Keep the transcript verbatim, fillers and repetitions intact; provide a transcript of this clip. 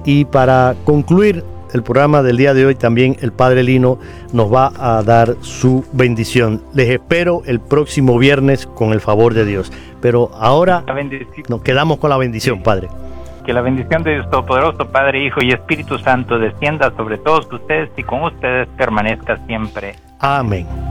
Y para concluir el programa del día de hoy, también el Padre Lino nos va a dar su bendición. Les espero el próximo viernes con el favor de Dios. Pero ahora nos quedamos con la bendición, Padre. Que la bendición de Dios Todopoderoso, Padre, Hijo y Espíritu Santo descienda sobre todos ustedes y con ustedes permanezca siempre. Amén.